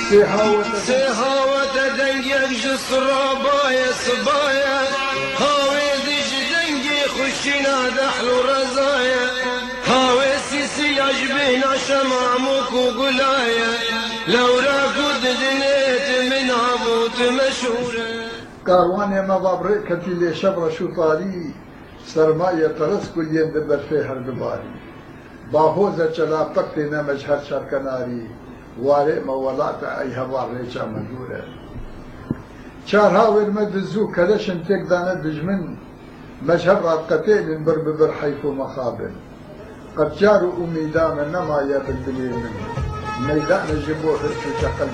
سهاوة دنجك جسر بايا صبايا هاوي دش دنجي خشينا دحلو رزايا هاوي سيسي عجبنا شمامك وقلايا لو راكد دنيت من عبوت مشهورة كارواني ما بابري كتيلي شبر شو طاري سرمایه ترس کلیم به برفه هر دباری باهوز چلا پکتی نمج هر شرکناری واره مولات ای هوار ریچا مدوره چارها ورمد الزو کلشن تک دانه دجمن مجهب رات قتیل بر ببر حیف و مخابن قد جاروا امیدان نما یا بالبلي من ميدان جبوه شو شقل